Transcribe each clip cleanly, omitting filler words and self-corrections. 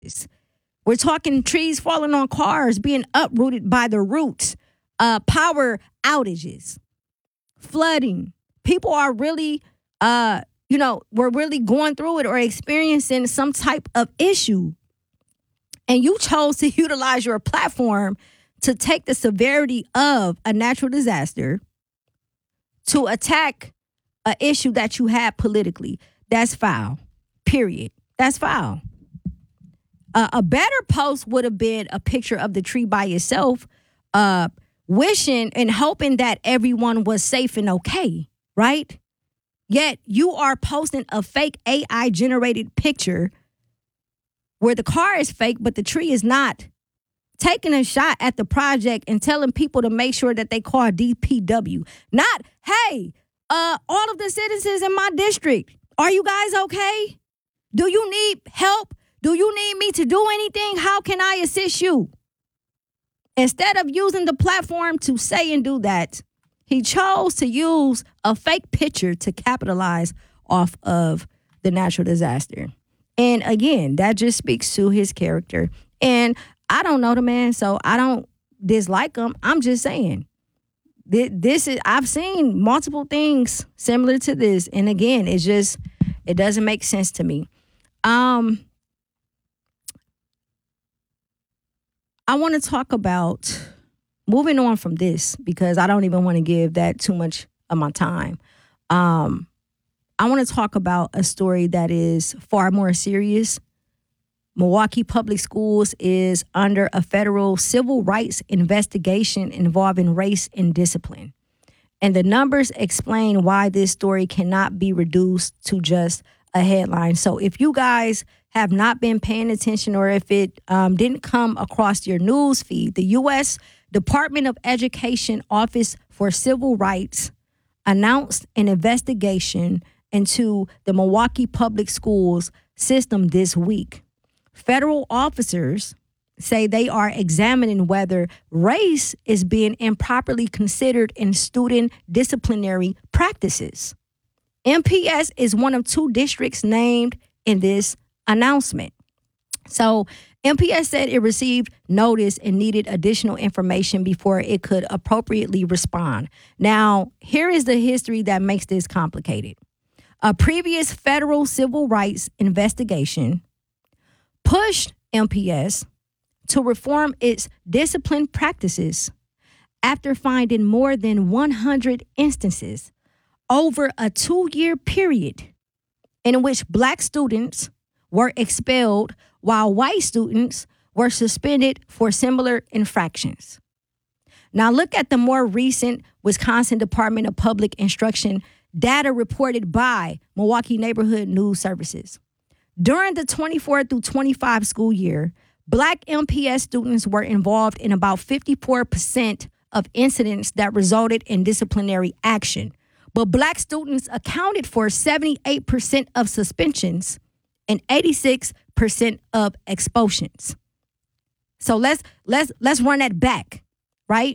We're talking trees falling on cars, being uprooted by the roots, power outages, flooding. People are really, we're really going through it or experiencing some type of issue. And you chose to utilize your platform to take the severity of a natural disaster to attack an issue that you had politically. That's foul. Period. That's foul. A better post would have been a picture of the tree by itself, wishing and hoping that everyone was safe and okay, right? Yet you are posting a fake AI generated picture where the car is fake, but the tree is not. Taking a shot at the project and telling people to make sure that they call DPW. Not, hey, all of the citizens in my district, are you guys okay? Do you need help? Do you need me to do anything? How can I assist you? Instead of using the platform to say and do that, he chose to use a fake picture to capitalize off of the natural disaster. And again, that just speaks to his character. And I don't know the man, so I don't dislike him. I'm just saying, I've seen multiple things similar to this. And again, it doesn't make sense to me. I want to talk about moving on from this because I don't even want to give that too much of my time. I want to talk about a story that is far more serious. Milwaukee Public Schools is under a federal civil rights investigation involving race and discipline. And the numbers explain why this story cannot be reduced to just a headline. So if you guys have not been paying attention or if it didn't come across your news feed, the U.S. Department of Education Office for Civil Rights announced an investigation into the Milwaukee Public Schools system this week. Federal officers say they are examining whether race is being improperly considered in student disciplinary practices. MPS is one of two districts named in this announcement. So MPS said it received notice and needed additional information before it could appropriately respond. Now, here is the history that makes this complicated. A previous federal civil rights investigation pushed MPS to reform its discipline practices after finding more than 100 instances over a 2-year period in which Black students were expelled while white students were suspended for similar infractions. Now look at the more recent Wisconsin Department of Public Instruction data reported by Milwaukee Neighborhood News Services. During the 24 through 25 school year, Black MPS students were involved in about 54% of incidents that resulted in disciplinary action. But Black students accounted for 78% of suspensions and 86% of expulsions. So let's run that back, right?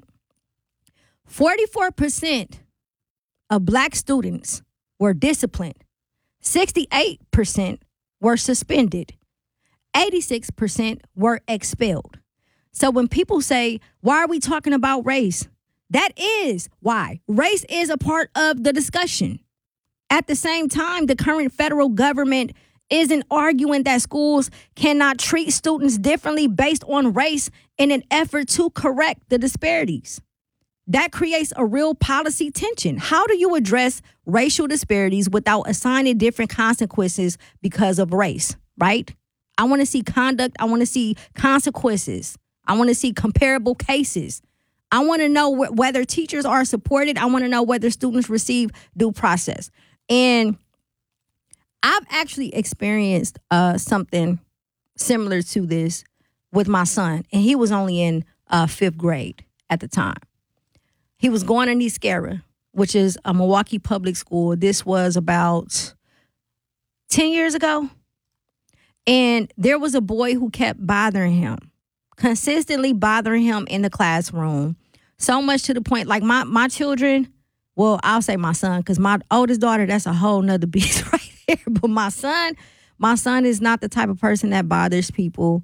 44% of Black students were disciplined. 68% were suspended. 86% were expelled. So when people say, why are we talking about race? That is why. Race is a part of the discussion. At the same time, the current federal government isn't arguing that schools cannot treat students differently based on race in an effort to correct the disparities. That creates a real policy tension. How do you address racial disparities without assigning different consequences because of race, right? I want to see conduct. I want to see consequences. I want to see comparable cases. I want to know whether teachers are supported. I want to know whether students receive due process. And I've actually experienced something similar to this with my son, and he was only in 5th grade at the time. He was going to Niskara, which is a Milwaukee public school. This was about 10 years ago. And there was a boy who kept bothering him, consistently bothering him in the classroom, so much to the point, like my children, well, I'll say my son, because my oldest daughter, that's a whole nother beast right there. But my son is not the type of person that bothers people.